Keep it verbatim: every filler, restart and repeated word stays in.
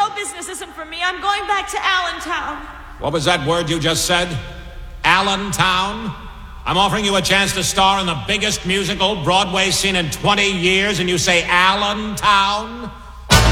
show business isn't for me. I'm going back to Allentown. What was that word you just said? Allentown? I'm offering you a chance to star in the biggest musical Broadway seen in twenty years, and you say Allentown?